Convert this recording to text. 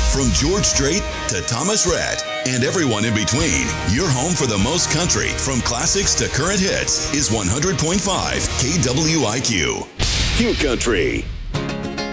From George Strait to Thomas Rhett and everyone in between, your home for the most country, from classics to current hits, is 100.5 KWIQ. Q Country.